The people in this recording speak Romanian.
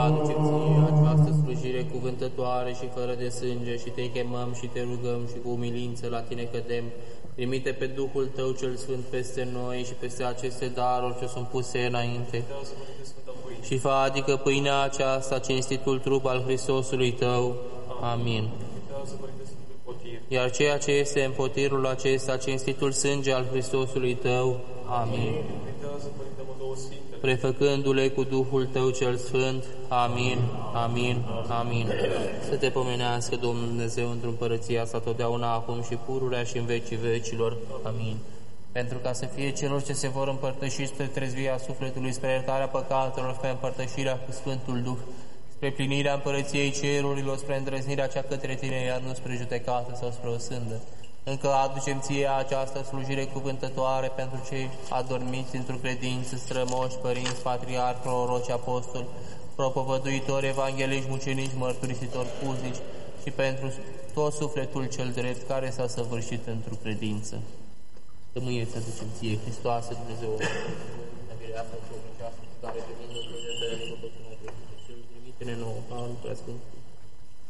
Aducem ție această slujire cuvântătoare și fără de sânge și te chemăm și te rugăm și cu umilință la tine cădem. Trimite pe Duhul Tău cel Sfânt peste noi și peste aceste daruri ce sunt puse înainte. Și fă adică pâinea aceasta, cinstitul trup al Hristosului Tău. Amin. Iar ceea ce este în potirul acesta, cinstitul sânge al Hristosului Tău. Amin. Prefăcându-le cu Duhul Tău cel Sfânt. Amin, amin, amin. Să te pomenească Domnul Dumnezeu într-o împărăția sa totdeauna, acum și pururea și în vecii vecilor. Amin. Pentru ca să fie celor ce se vor împărtăși spre trezvia sufletului, spre iertarea păcatelor, spre împărtășirea cu Sfântul Duh, spre plinirea împărăției cerurilor, spre îndrăznirea cea către tine, iar nu spre judecată sau spre o sândă. Încă aducem ție această slujire cuvântătoare pentru cei adormiți într-o credință, strămoși, părinți, patriarhi, proroci, apostoli, propovăduitori, evangeliști, mucenici, mărturisitori, puznici și pentru tot sufletul cel drept care s-a săvârșit într-o credință. Tămâie să ducem ție, Hristoase Dumnezeu, care